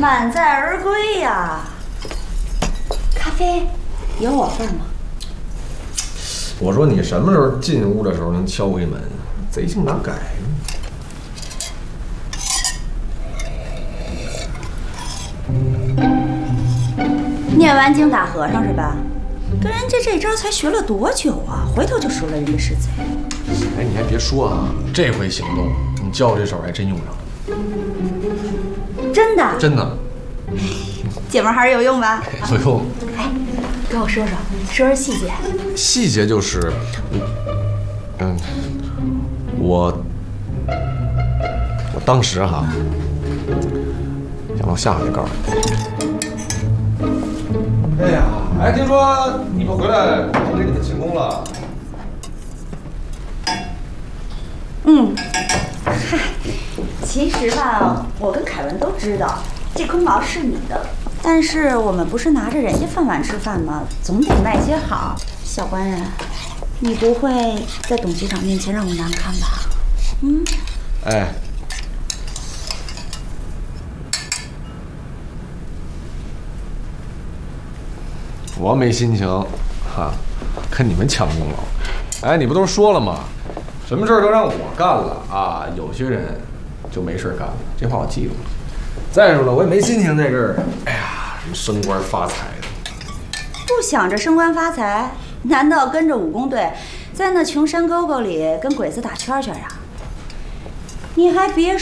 满载而归呀。咖啡有我份吗？ 我说你什么时候进屋的时候能敲回门？贼性难改。 念完经打和尚是吧？跟人家这招才学了多久啊？回头就说了人家是贼。 哎，你还别说啊，这回行动你教我这手还真用上了。 真的？ 真的。 姐们还是有用吧？ 有用。 哎，跟我说细节。 细节就是，我当时哈想往下面告诉你。哎呀，哎，听说你们回来我给你们进宫了。 嗨，其实吧，我跟凯文都知道这功劳是你的，但是我们不是拿着人家饭碗吃饭吗？总得卖些好。小官人，你不会在董局长面前让我难堪吧？ 哎。我没心情，跟你们抢功劳。哎，你不都说了吗？什么事儿都让我干了啊！有些人就没事干了，这话我记住了。再说了，我也没心情在这儿，哎呀，什么升官发财的。 不想着升官发财，难道跟着武工队在那穷山沟沟里跟鬼子打圈圈啊？你还别